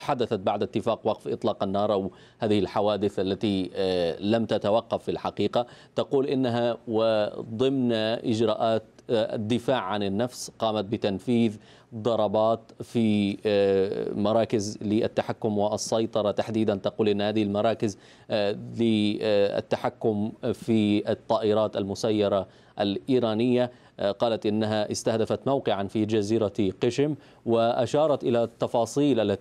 حدثت بعد اتفاق وقف إطلاق النار أو هذه الحوادث التي لم تتوقف في الحقيقة. تقول إنها وضمن إجراءات الدفاع عن النفس قامت بتنفيذ ضربات في مراكز للتحكم والسيطرة تحديدا. تقول إن هذه المراكز للتحكم في الطائرات المسيرة الإيرانية. قالت إنها استهدفت موقعا في جزيرة قشم، وأشارت إلى التفاصيل التي